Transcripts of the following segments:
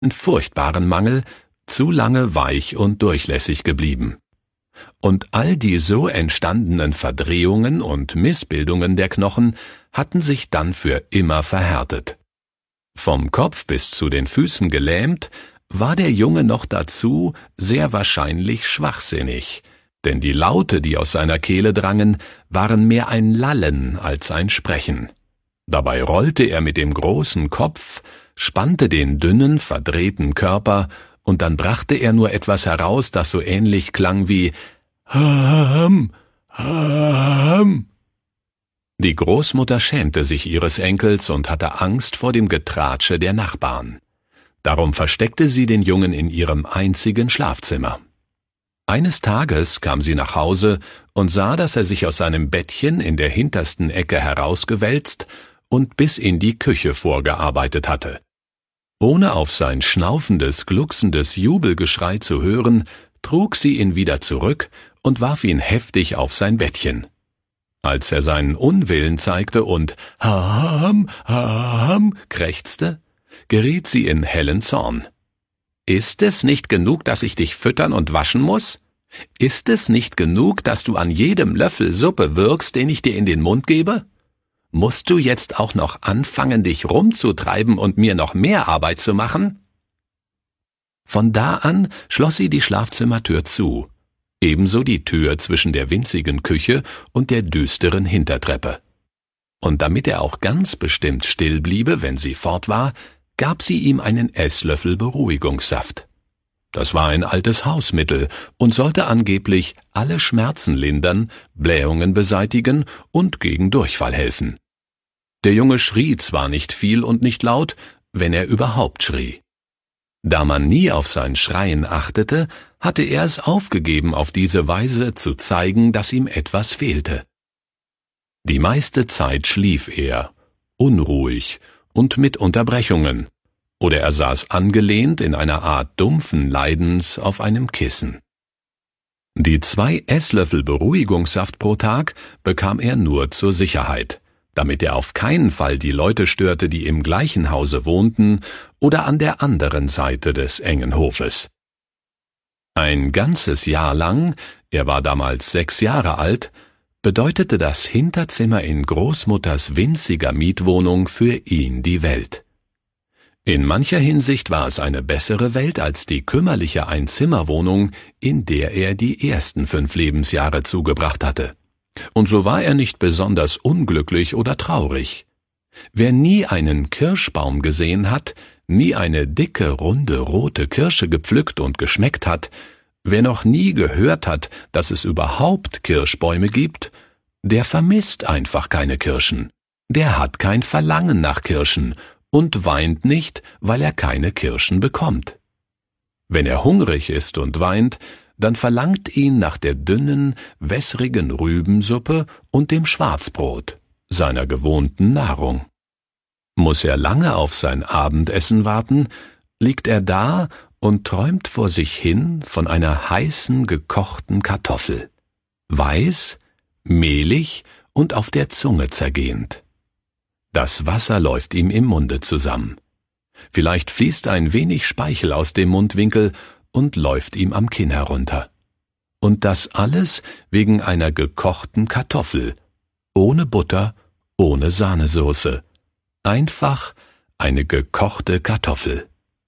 furchtbaren Mangel zu lange weich und durchlässig geblieben. Und all die so entstandenen Verdrehungen und Missbildungen der Knochen hatten sich dann für immer verhärtet. Vom Kopf bis zu den Füßen gelähmt, war der Junge noch dazu sehr wahrscheinlich schwachsinnig, denn die Laute, die aus seiner Kehle drangen, waren mehr ein Lallen als ein Sprechen. Dabei rollte er mit dem großen Kopf, spannte den dünnen, verdrehten Körper, und dann brachte er nur etwas heraus, das so ähnlich klang wie »Ham, Ham«. Die Großmutter schämte sich ihres Enkels und hatte Angst vor dem Getratsche der Nachbarn. Darum versteckte sie den Jungen in ihrem einzigen Schlafzimmer. Eines Tages kam sie nach Hause und sah, dass er sich aus seinem Bettchen in der hintersten Ecke herausgewälzt und bis in die Küche vorgearbeitet hatte. Ohne auf sein schnaufendes, glucksendes Jubelgeschrei zu hören, trug sie ihn wieder zurück und warf ihn heftig auf sein Bettchen. Als er seinen Unwillen zeigte und »Ham, Ham« krächzte, geriet sie in hellen Zorn. »Ist es nicht genug, dass ich dich füttern und waschen muss? Ist es nicht genug, dass du an jedem Löffel Suppe würgst, den ich dir in den Mund gebe? Musst du jetzt auch noch anfangen, dich rumzutreiben und mir noch mehr Arbeit zu machen?« Von da an schloss sie die Schlafzimmertür zu, ebenso die Tür zwischen der winzigen Küche und der düsteren Hintertreppe. Und damit er auch ganz bestimmt still bliebe, wenn sie fort war, gab sie ihm einen Esslöffel Beruhigungssaft. Das war ein altes Hausmittel und sollte angeblich alle Schmerzen lindern, Blähungen beseitigen und gegen Durchfall helfen. Der Junge schrie zwar nicht viel und nicht laut, wenn er überhaupt schrie. Da man nie auf sein Schreien achtete, hatte er es aufgegeben, auf diese Weise zu zeigen, dass ihm etwas fehlte. Die meiste Zeit schlief er, unruhig und mit Unterbrechungen, oder er saß angelehnt in einer Art dumpfen Leidens auf einem Kissen. Die 2 Esslöffel Beruhigungssaft pro Tag bekam er nur zur Sicherheit, damit er auf keinen Fall die Leute störte, die im gleichen Hause wohnten oder an der anderen Seite des engen Hofes. Ein ganzes Jahr lang, er war damals 6 Jahre alt, bedeutete das Hinterzimmer in Großmutters winziger Mietwohnung für ihn die Welt. In mancher Hinsicht war es eine bessere Welt als die kümmerliche Einzimmerwohnung, in der er die ersten 5 Lebensjahre zugebracht hatte. Und so war er nicht besonders unglücklich oder traurig. Wer nie einen Kirschbaum gesehen hat, nie eine dicke, runde, rote Kirsche gepflückt und geschmeckt hat, wer noch nie gehört hat, dass es überhaupt Kirschbäume gibt, der vermisst einfach keine Kirschen. Der hat kein Verlangen nach Kirschen und weint nicht, weil er keine Kirschen bekommt. Wenn er hungrig ist und weint, dann verlangt ihn nach der dünnen, wässrigen Rübensuppe und dem Schwarzbrot, seiner gewohnten Nahrung. Muss er lange auf sein Abendessen warten, liegt er da und träumt vor sich hin von einer heißen, gekochten Kartoffel, weiß, mehlig und auf der Zunge zergehend. Das Wasser läuft ihm im Munde zusammen. Vielleicht fließt ein wenig Speichel aus dem Mundwinkel und läuft ihm am Kinn herunter. Und das alles wegen einer gekochten Kartoffel, ohne Butter, ohne Sahnesoße. Einfach eine gekochte Kartoffel.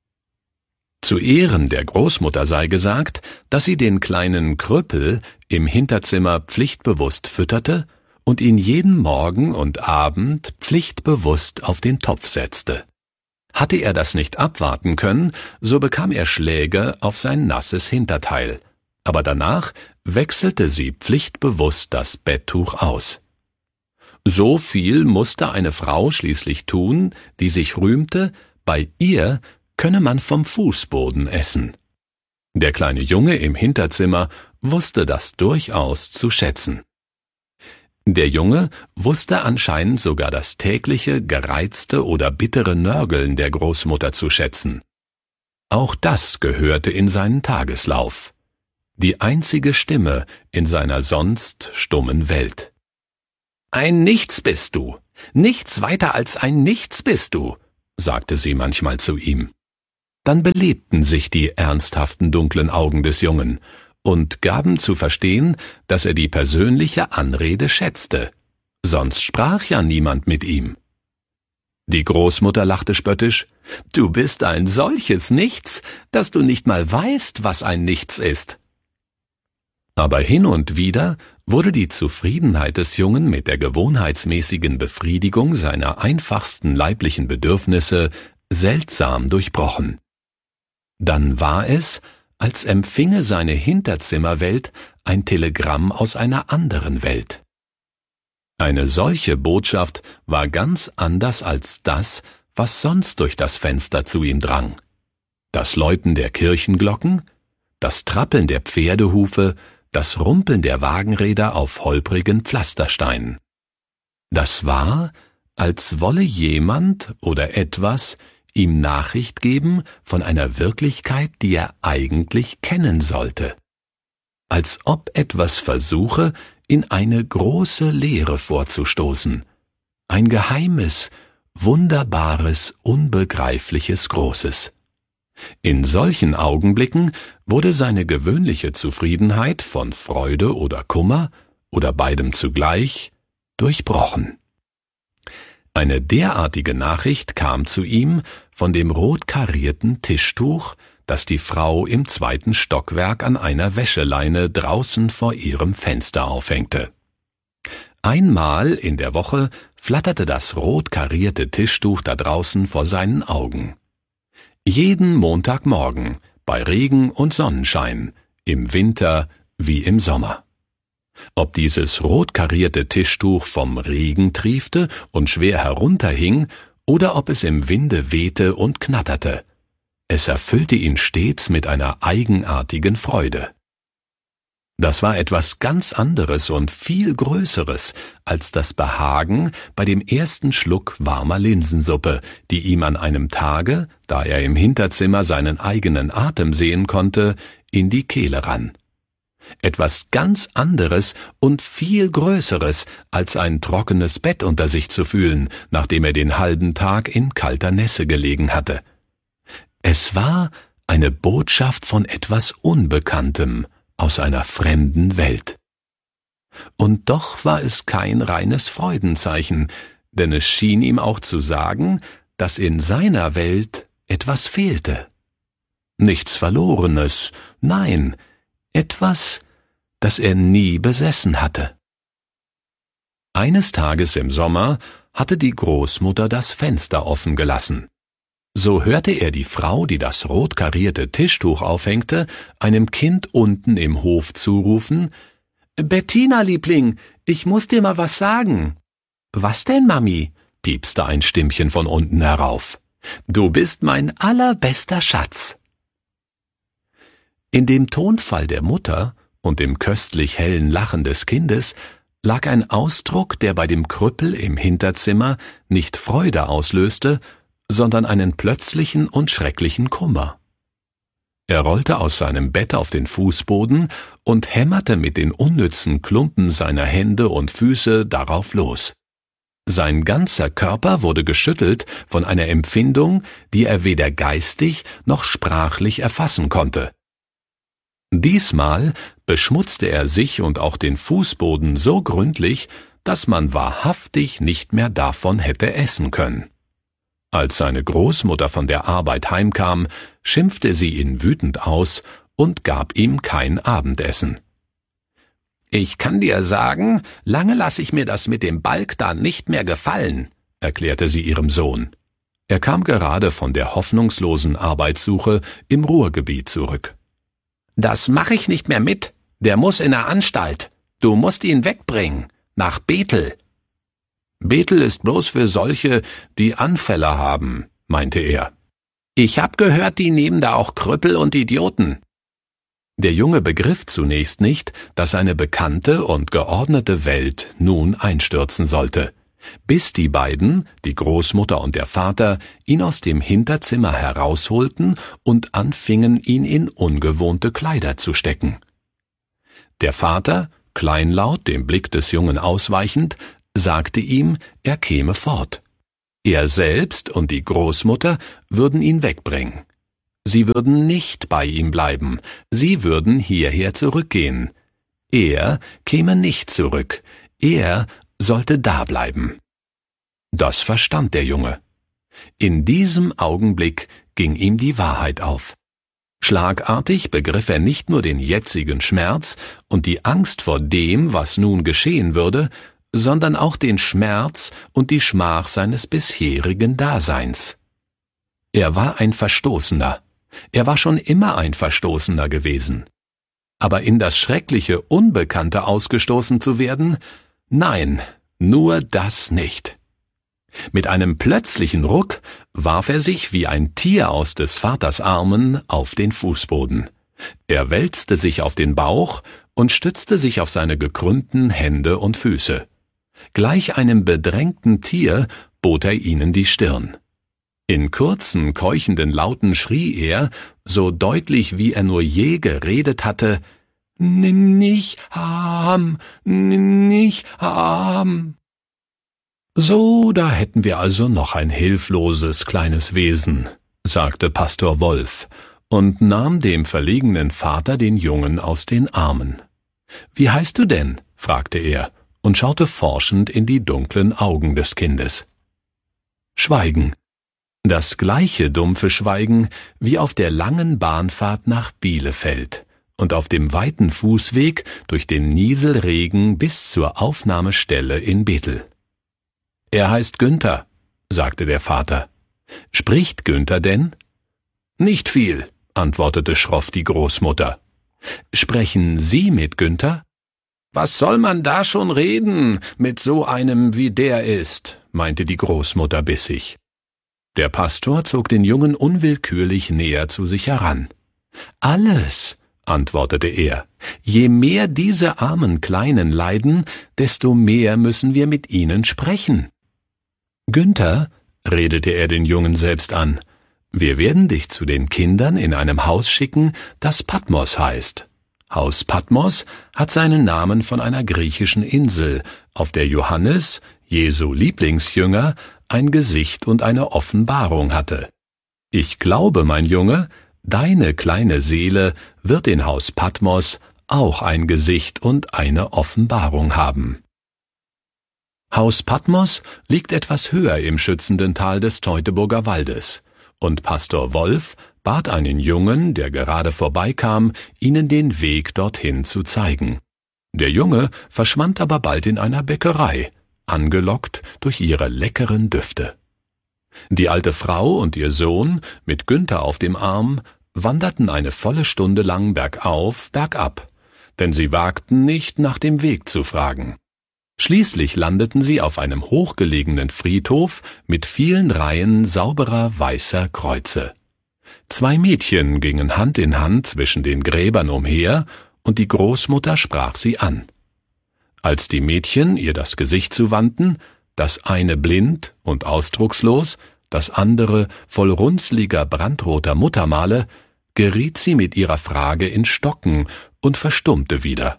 Zu Ehren der Großmutter sei gesagt, dass sie den kleinen Krüppel im Hinterzimmer pflichtbewusst fütterte und ihn jeden Morgen und Abend pflichtbewusst auf den Topf setzte. Hatte er das nicht abwarten können, so bekam er Schläge auf sein nasses Hinterteil, aber danach wechselte sie pflichtbewusst das Betttuch aus. So viel musste eine Frau schließlich tun, die sich rühmte, bei ihr könne man vom Fußboden essen. Der kleine Junge im Hinterzimmer wusste das durchaus zu schätzen. Der Junge wusste anscheinend sogar das tägliche, gereizte oder bittere Nörgeln der Großmutter zu schätzen. Auch das gehörte in seinen Tageslauf. Die einzige Stimme in seiner sonst stummen Welt. »Ein Nichts bist du, nichts weiter als ein Nichts bist du«, sagte sie manchmal zu ihm. Dann belebten sich die ernsthaften dunklen Augen des Jungen und gaben zu verstehen, dass er die persönliche Anrede schätzte, sonst sprach ja niemand mit ihm. Die Großmutter lachte spöttisch: »Du bist ein solches Nichts, dass du nicht mal weißt, was ein Nichts ist.« Aber hin und wieder wurde die Zufriedenheit des Jungen mit der gewohnheitsmäßigen Befriedigung seiner einfachsten leiblichen Bedürfnisse seltsam durchbrochen. Dann war es, als empfinge seine Hinterzimmerwelt ein Telegramm aus einer anderen Welt. Eine solche Botschaft war ganz anders als das, was sonst durch das Fenster zu ihm drang. Das Läuten der Kirchenglocken, das Trappeln der Pferdehufe, das Rumpeln der Wagenräder auf holprigen Pflastersteinen. Das war, als wolle jemand oder etwas ihm Nachricht geben von einer Wirklichkeit, die er eigentlich kennen sollte. Als ob etwas versuche, in eine große Leere vorzustoßen, ein geheimes, wunderbares, unbegreifliches Großes. In solchen Augenblicken wurde seine gewöhnliche Zufriedenheit von Freude oder Kummer oder beidem zugleich durchbrochen. Eine derartige Nachricht kam zu ihm von dem rot karierten Tischtuch, das die Frau im 2. Stockwerk an einer Wäscheleine draußen vor ihrem Fenster aufhängte. Einmal in der Woche flatterte das rot karierte Tischtuch da draußen vor seinen Augen. Jeden Montagmorgen, bei Regen und Sonnenschein, im Winter wie im Sommer. Ob dieses rot karierte Tischtuch vom Regen triefte und schwer herunterhing, oder ob es im Winde wehte und knatterte, es erfüllte ihn stets mit einer eigenartigen Freude. Das war etwas ganz anderes und viel Größeres als das Behagen bei dem ersten Schluck warmer Linsensuppe, die ihm an einem Tage, da er im Hinterzimmer seinen eigenen Atem sehen konnte, in die Kehle rann. Etwas ganz anderes und viel Größeres, als ein trockenes Bett unter sich zu fühlen, nachdem er den halben Tag in kalter Nässe gelegen hatte. Es war eine Botschaft von etwas Unbekanntem, aus einer fremden Welt. Und doch war es kein reines Freudenzeichen, denn es schien ihm auch zu sagen, dass in seiner Welt etwas fehlte. Nichts Verlorenes, nein, etwas, das er nie besessen hatte. Eines Tages im Sommer hatte die Großmutter das Fenster offen gelassen. So hörte er die Frau, die das rot karierte Tischtuch aufhängte, einem Kind unten im Hof zurufen: »Bettina, Liebling, ich muß dir mal was sagen.« »Was denn, Mami?« piepste ein Stimmchen von unten herauf. »Du bist mein allerbester Schatz.« In dem Tonfall der Mutter und dem köstlich hellen Lachen des Kindes lag ein Ausdruck, der bei dem Krüppel im Hinterzimmer nicht Freude auslöste, sondern einen plötzlichen und schrecklichen Kummer. Er rollte aus seinem Bett auf den Fußboden und hämmerte mit den unnützen Klumpen seiner Hände und Füße darauf los. Sein ganzer Körper wurde geschüttelt von einer Empfindung, die er weder geistig noch sprachlich erfassen konnte. Diesmal beschmutzte er sich und auch den Fußboden so gründlich, dass man wahrhaftig nicht mehr davon hätte essen können. Als seine Großmutter von der Arbeit heimkam, schimpfte sie ihn wütend aus und gab ihm kein Abendessen. »Ich kann dir sagen, lange lasse ich mir das mit dem Balg da nicht mehr gefallen«, erklärte sie ihrem Sohn. Er kam gerade von der hoffnungslosen Arbeitssuche im Ruhrgebiet zurück. »Das mache ich nicht mehr mit, der muss in der Anstalt. Du musst ihn wegbringen, nach Bethel.« »Bethel ist bloß für solche, die Anfälle haben«, meinte er. »Ich hab gehört, die nehmen da auch Krüppel und Idioten.« Der Junge begriff zunächst nicht, dass eine bekannte und geordnete Welt nun einstürzen sollte, bis die beiden, die Großmutter und der Vater, ihn aus dem Hinterzimmer herausholten und anfingen, ihn in ungewohnte Kleider zu stecken. Der Vater, kleinlaut dem Blick des Jungen ausweichend, sagte ihm, er käme fort. Er selbst und die Großmutter würden ihn wegbringen. Sie würden nicht bei ihm bleiben, sie würden hierher zurückgehen. Er käme nicht zurück, er sollte dableiben. Das verstand der Junge. In diesem Augenblick ging ihm die Wahrheit auf. Schlagartig begriff er nicht nur den jetzigen Schmerz und die Angst vor dem, was nun geschehen würde, sondern auch den Schmerz und die Schmach seines bisherigen Daseins. Er war ein Verstoßener. Er war schon immer ein Verstoßener gewesen. Aber in das schreckliche Unbekannte ausgestoßen zu werden, nein, nur das nicht. Mit einem plötzlichen Ruck warf er sich wie ein Tier aus des Vaters Armen auf den Fußboden. Er wälzte sich auf den Bauch und stützte sich auf seine gekrümmten Hände und Füße. Gleich einem bedrängten Tier bot er ihnen die Stirn. In kurzen, keuchenden Lauten schrie er, so deutlich wie er nur je geredet hatte, »Nicht ham, nicht ham!« »So, da hätten wir also noch ein hilfloses kleines Wesen«, sagte Pastor Wolf und nahm dem verlegenen Vater den Jungen aus den Armen. »Wie heißt du denn?« fragte er und schaute forschend in die dunklen Augen des Kindes. Schweigen. Das gleiche dumpfe Schweigen wie auf der langen Bahnfahrt nach Bielefeld und auf dem weiten Fußweg durch den Nieselregen bis zur Aufnahmestelle in Bethel. »Er heißt Günther«, sagte der Vater. »Spricht Günther denn?« »Nicht viel«, antwortete schroff die Großmutter. »Sprechen Sie mit Günther?« »Was soll man da schon reden, mit so einem wie der ist«, meinte die Großmutter bissig. Der Pastor zog den Jungen unwillkürlich näher zu sich heran. »Alles«, antwortete er, »je mehr diese armen Kleinen leiden, desto mehr müssen wir mit ihnen sprechen.« »Günther«, redete er den Jungen selbst an, »wir werden dich zu den Kindern in einem Haus schicken, das Patmos heißt. Haus Patmos hat seinen Namen von einer griechischen Insel, auf der Johannes, Jesu Lieblingsjünger, ein Gesicht und eine Offenbarung hatte. Ich glaube, mein Junge, deine kleine Seele wird in Haus Patmos auch ein Gesicht und eine Offenbarung haben.« Haus Patmos liegt etwas höher im schützenden Tal des Teutoburger Waldes, und Pastor Wolf bat einen Jungen, der gerade vorbeikam, ihnen den Weg dorthin zu zeigen. Der Junge verschwand aber bald in einer Bäckerei, angelockt durch ihre leckeren Düfte. Die alte Frau und ihr Sohn, mit Günther auf dem Arm, wanderten eine volle Stunde lang bergauf, bergab, denn sie wagten nicht, nach dem Weg zu fragen. Schließlich landeten sie auf einem hochgelegenen Friedhof mit vielen Reihen sauberer weißer Kreuze. 2 Mädchen gingen Hand in Hand zwischen den Gräbern umher, und die Großmutter sprach sie an. Als die Mädchen ihr das Gesicht zuwandten, das eine blind und ausdruckslos, das andere voll runzliger, brandroter Muttermale, geriet sie mit ihrer Frage in Stocken und verstummte wieder.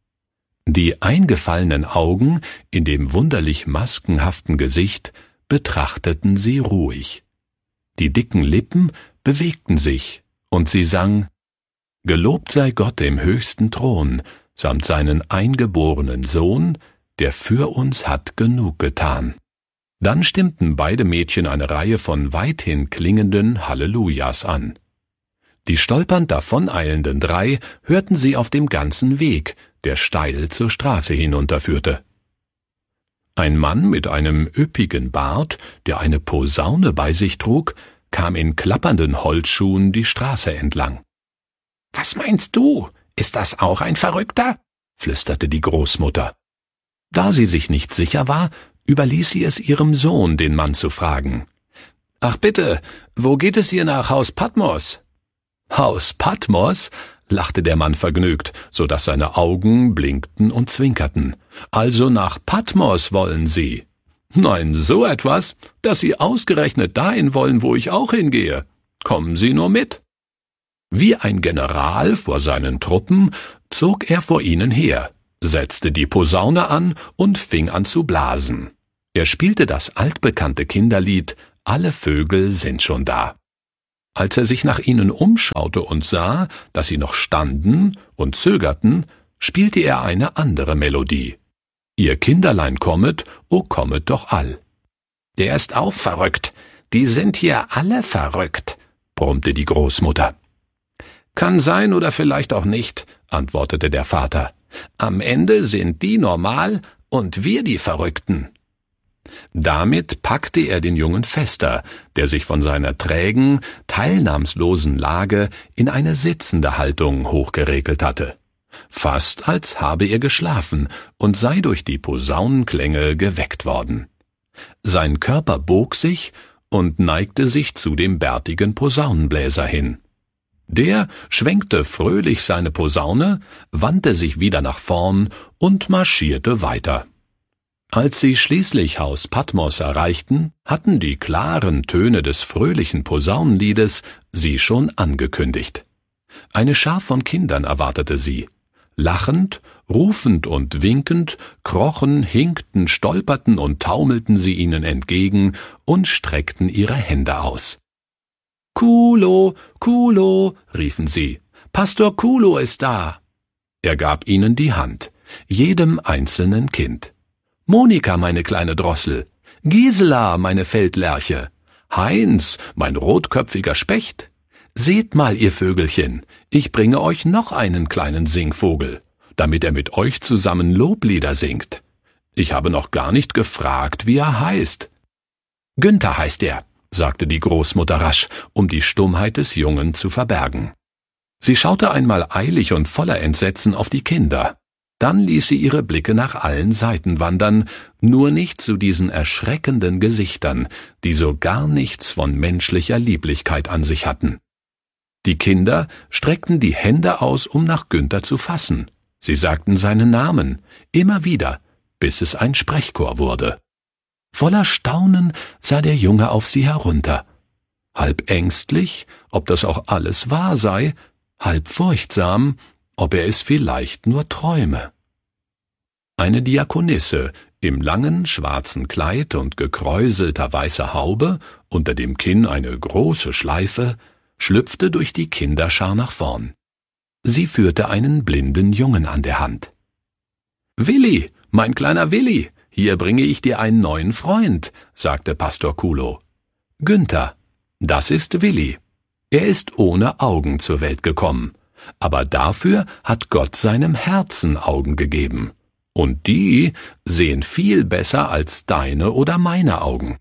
Die eingefallenen Augen in dem wunderlich maskenhaften Gesicht betrachteten sie ruhig. Die dicken Lippen bewegten sich, und sie sang »Gelobt sei Gott im höchsten Thron, samt seinen eingeborenen Sohn, der für uns hat genug getan.« Dann stimmten beide Mädchen eine Reihe von weithin klingenden Hallelujahs an. Die stolpernd davoneilenden 3 hörten sie auf dem ganzen Weg, der steil zur Straße hinunterführte. Ein Mann mit einem üppigen Bart, der eine Posaune bei sich trug, kam in klappernden Holzschuhen die Straße entlang. »Was meinst du? Ist das auch ein Verrückter?« flüsterte die Großmutter. Da sie sich nicht sicher war, überließ sie es ihrem Sohn, den Mann zu fragen. »Ach bitte, wo geht es hier nach Haus Patmos?« »Haus Patmos?« lachte der Mann vergnügt, so dass seine Augen blinkten und zwinkerten. »Also nach Patmos wollen Sie?« »Nein, so etwas, dass Sie ausgerechnet dahin wollen, wo ich auch hingehe. Kommen Sie nur mit.« Wie ein General vor seinen Truppen zog er vor ihnen her, setzte die Posaune an und fing an zu blasen. Er spielte das altbekannte Kinderlied »Alle Vögel sind schon da«. Als er sich nach ihnen umschaute und sah, dass sie noch standen und zögerten, spielte er eine andere Melodie. »Ihr Kinderlein kommet, o kommet doch all.« »Der ist auch verrückt, die sind hier alle verrückt«, brummte die Großmutter. »Kann sein oder vielleicht auch nicht«, antwortete der Vater. »Am Ende sind die normal und wir die Verrückten.« Damit packte er den Jungen fester, der sich von seiner trägen, teilnahmslosen Lage in eine sitzende Haltung hochgeregelt hatte, fast als habe er geschlafen und sei durch die Posaunenklänge geweckt worden. Sein Körper bog sich und neigte sich zu dem bärtigen Posaunenbläser hin. Der schwenkte fröhlich seine Posaune, wandte sich wieder nach vorn und marschierte weiter. Als sie schließlich Haus Patmos erreichten, hatten die klaren Töne des fröhlichen Posaunenliedes sie schon angekündigt. Eine Schar von Kindern erwartete sie. Lachend, rufend und winkend krochen, hinkten, stolperten und taumelten sie ihnen entgegen und streckten ihre Hände aus. »Kulo, Kulo«, riefen sie, »Pastor Kulo ist da!« Er gab ihnen die Hand, jedem einzelnen Kind. »Monika, meine kleine Drossel, Gisela, meine Feldlerche, Heinz, mein rotköpfiger Specht. Seht mal, ihr Vögelchen, ich bringe euch noch einen kleinen Singvogel, damit er mit euch zusammen Loblieder singt. Ich habe noch gar nicht gefragt, wie er heißt.« »Günther heißt er«, sagte die Großmutter rasch, um die Stummheit des Jungen zu verbergen. Sie schaute einmal eilig und voller Entsetzen auf die Kinder. Dann ließ sie ihre Blicke nach allen Seiten wandern, nur nicht zu diesen erschreckenden Gesichtern, die so gar nichts von menschlicher Lieblichkeit an sich hatten. Die Kinder streckten die Hände aus, um nach Günther zu fassen. Sie sagten seinen Namen, immer wieder, bis es ein Sprechchor wurde. Voller Staunen sah der Junge auf sie herunter. Halb ängstlich, ob das auch alles wahr sei, halb furchtsam, ob er es vielleicht nur träume. Eine Diakonisse im langen schwarzen Kleid und gekräuselter weißer Haube, unter dem Kinn eine große Schleife, schlüpfte durch die Kinderschar nach vorn. Sie führte einen blinden Jungen an der Hand. »Willi, mein kleiner Willi, hier bringe ich dir einen neuen Freund«, sagte Pastor Kulo. »Günther, das ist Willi. Er ist ohne Augen zur Welt gekommen, aber dafür hat Gott seinem Herzen Augen gegeben. Und die sehen viel besser als deine oder meine Augen.«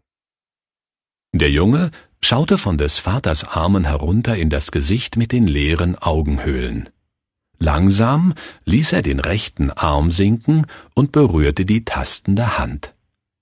Der Junge schaute von des Vaters Armen herunter in das Gesicht mit den leeren Augenhöhlen. Langsam ließ er den rechten Arm sinken und berührte die tastende Hand.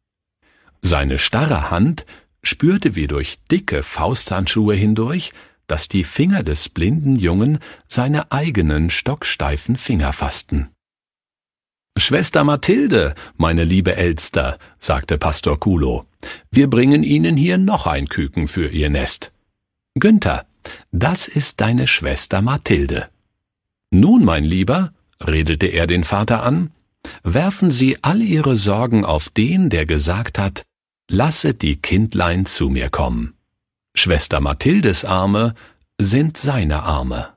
Seine starre Hand spürte wie durch dicke Fausthandschuhe hindurch, dass die Finger des blinden Jungen seine eigenen stocksteifen Finger fassten. »Schwester Mathilde, meine liebe Elster«, sagte Pastor Kulo, »wir bringen Ihnen hier noch ein Küken für Ihr Nest. Günther, das ist deine Schwester Mathilde. Nun, mein Lieber«, redete er den Vater an, »werfen Sie all Ihre Sorgen auf den, der gesagt hat, lasset die Kindlein zu mir kommen. Schwester Mathildes Arme sind seine Arme.«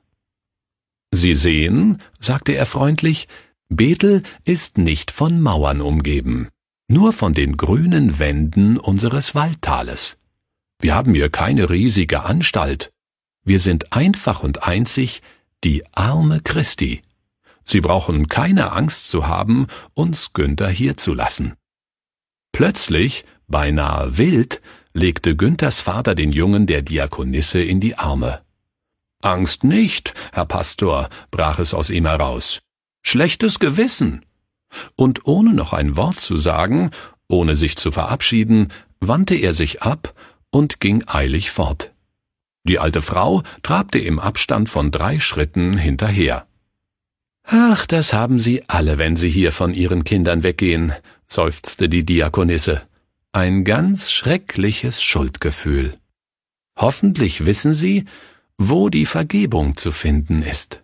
»Sie sehen«, sagte er freundlich, »Bethel ist nicht von Mauern umgeben, nur von den grünen Wänden unseres Waldtales. Wir haben hier keine riesige Anstalt. Wir sind einfach und einzig die Arme Christi. Sie brauchen keine Angst zu haben, uns Günther hier zu lassen.« Plötzlich, beinahe wild, legte Günthers Vater den Jungen der Diakonisse in die Arme. »Angst nicht, Herr Pastor«, brach es aus ihm heraus. »Schlechtes Gewissen.« Und ohne noch ein Wort zu sagen, ohne sich zu verabschieden, wandte er sich ab und ging eilig fort. Die alte Frau trabte im Abstand von 3 Schritten hinterher. »Ach, das haben Sie alle, wenn Sie hier von Ihren Kindern weggehen«, seufzte die Diakonisse. »Ein ganz schreckliches Schuldgefühl. Hoffentlich wissen Sie, wo die Vergebung zu finden ist.«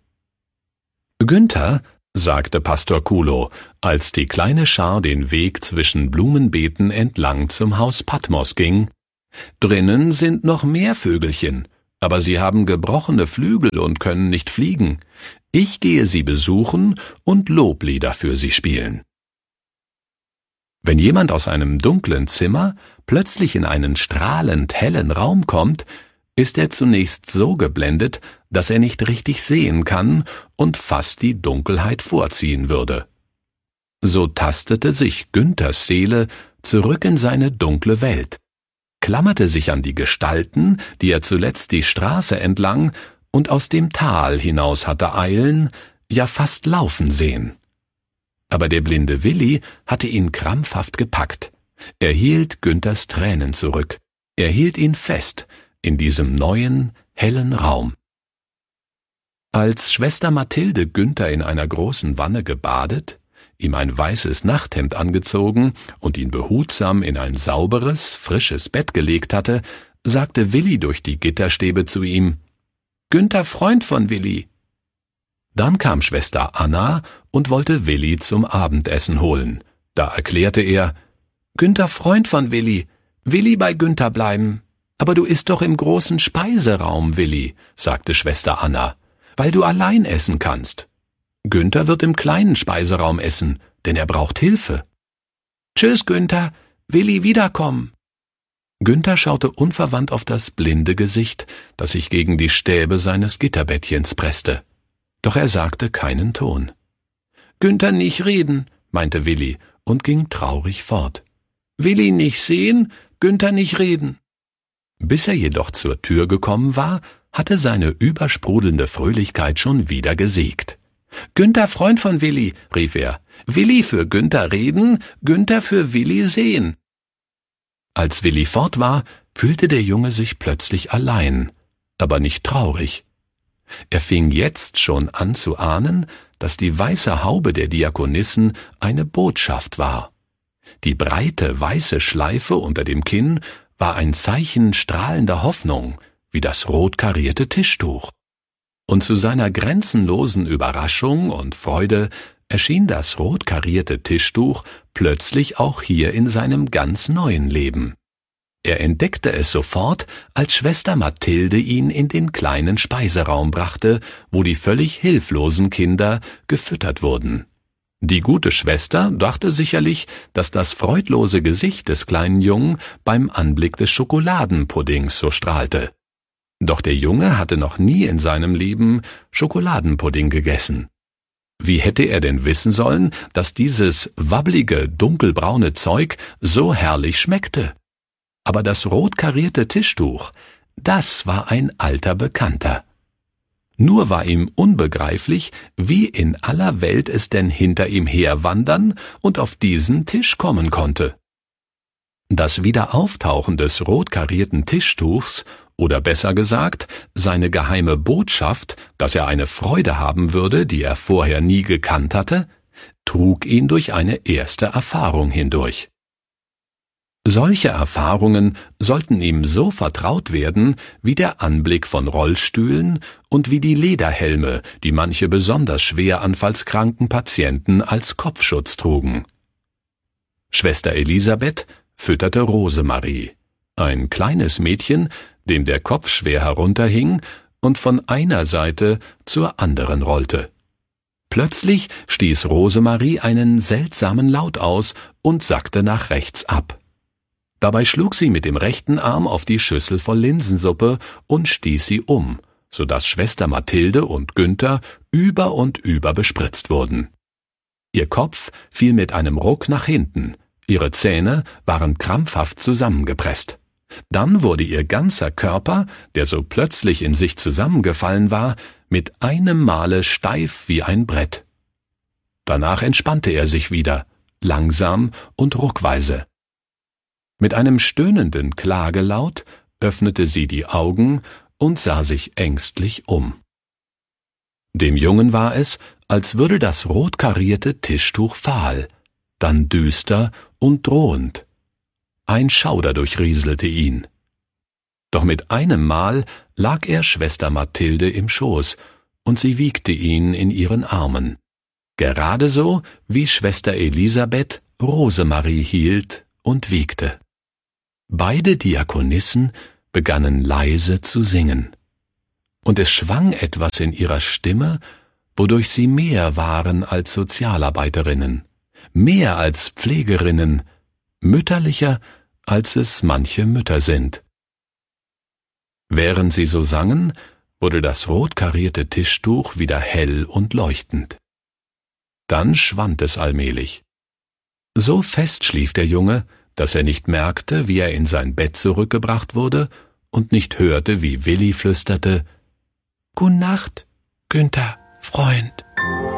»Günther«, sagte Pastor Kulo, als die kleine Schar den Weg zwischen Blumenbeeten entlang zum Haus Patmos ging, »drinnen sind noch mehr Vögelchen. aber sie haben gebrochene Flügel und können nicht fliegen. Ich gehe sie besuchen und Loblieder für sie spielen.« Wenn jemand aus einem dunklen Zimmer plötzlich in einen strahlend hellen Raum kommt, ist er zunächst so geblendet, dass er nicht richtig sehen kann und fast die Dunkelheit vorziehen würde. So tastete sich Günthers Seele zurück in seine dunkle Welt, klammerte sich an die Gestalten, die er zuletzt die Straße entlang und aus dem Tal hinaus hatte eilen, ja fast laufen sehen. Aber der blinde Willi hatte ihn krampfhaft gepackt. Er hielt Günthers Tränen zurück. Er hielt ihn fest in diesem neuen, hellen Raum. Als Schwester Mathilde Günther in einer großen Wanne gebadet, ihm ein weißes Nachthemd angezogen und ihn behutsam in ein sauberes, frisches Bett gelegt hatte, sagte Willi durch die Gitterstäbe zu ihm: »Günther, Freund von Willi.« Dann kam Schwester Anna und wollte Willi zum Abendessen holen. Da erklärte er: »Günther, Freund von Willi, Willi bei Günther bleiben.« »Aber du isst doch im großen Speiseraum, Willi«, sagte Schwester Anna, »weil du allein essen kannst. Günther wird im kleinen Speiseraum essen, denn er braucht Hilfe.« »Tschüss, Günther, Willi wiederkommen.« Günther schaute unverwandt auf das blinde Gesicht, das sich gegen die Stäbe seines Gitterbettchens presste. Doch er sagte keinen Ton. »Günther nicht reden«, meinte Willi und ging traurig fort. »Willi nicht sehen, Günther nicht reden.« Bis er jedoch zur Tür gekommen war, hatte seine übersprudelnde Fröhlichkeit schon wieder gesiegt. »Günther, Freund von Willi«, rief er, »Willi für Günther reden, Günther für Willi sehen.« Als Willi fort war, fühlte der Junge sich plötzlich allein, aber nicht traurig. Er fing jetzt schon an zu ahnen, dass die weiße Haube der Diakonissen eine Botschaft war. Die breite weiße Schleife unter dem Kinn war ein Zeichen strahlender Hoffnung, wie das rot karierte Tischtuch. Und zu seiner grenzenlosen Überraschung und Freude erschien das rot karierte Tischtuch plötzlich auch hier in seinem ganz neuen Leben. Er entdeckte es sofort, als Schwester Mathilde ihn in den kleinen Speiseraum brachte, wo die völlig hilflosen Kinder gefüttert wurden. Die gute Schwester dachte sicherlich, dass das freudlose Gesicht des kleinen Jungen beim Anblick des Schokoladenpuddings so strahlte. Doch der Junge hatte noch nie in seinem Leben Schokoladenpudding gegessen. Wie hätte er denn wissen sollen, dass dieses wabblige, dunkelbraune Zeug so herrlich schmeckte? Aber das rot karierte Tischtuch, das war ein alter Bekannter. Nur war ihm unbegreiflich, wie in aller Welt es denn hinter ihm herwandern und auf diesen Tisch kommen konnte. Das Wiederauftauchen des rot karierten Tischtuchs, oder besser gesagt, seine geheime Botschaft, dass er eine Freude haben würde, die er vorher nie gekannt hatte, trug ihn durch eine erste Erfahrung hindurch. Solche Erfahrungen sollten ihm so vertraut werden wie der Anblick von Rollstühlen und wie die Lederhelme, die manche besonders schwer anfallskranken Patienten als Kopfschutz trugen. Schwester Elisabeth fütterte Rosemarie, ein kleines Mädchen, dem der Kopf schwer herunterhing und von einer Seite zur anderen rollte. Plötzlich stieß Rosemarie einen seltsamen Laut aus und sackte nach rechts ab. Dabei schlug sie mit dem rechten Arm auf die Schüssel voll Linsensuppe und stieß sie um, so dass Schwester Mathilde und Günther über und über bespritzt wurden. Ihr Kopf fiel mit einem Ruck nach hinten, ihre Zähne waren krampfhaft zusammengepresst. Dann wurde ihr ganzer Körper, der so plötzlich in sich zusammengefallen war, mit einem Male steif wie ein Brett. Danach entspannte er sich wieder, langsam und ruckweise. Mit einem stöhnenden Klagelaut öffnete sie die Augen und sah sich ängstlich um. Dem Jungen war es, als würde das rot karierte Tischtuch fahl, dann düster und drohend. Ein Schauder durchrieselte ihn. Doch mit einem Mal lag er Schwester Mathilde im Schoß, und sie wiegte ihn in ihren Armen. Gerade so, wie Schwester Elisabeth Rosemarie hielt und wiegte. Beide Diakonissen begannen leise zu singen. und es schwang etwas in ihrer Stimme, wodurch sie mehr waren als Sozialarbeiterinnen, mehr als Pflegerinnen, mütterlicher, als es manche Mütter sind. Während sie so sangen, wurde das rotkarierte Tischtuch wieder hell und leuchtend. Dann schwand es allmählich. So fest schlief der Junge, dass er nicht merkte, wie er in sein Bett zurückgebracht wurde und nicht hörte, wie Willi flüsterte: »Gun' Nacht, Günther, Freund.«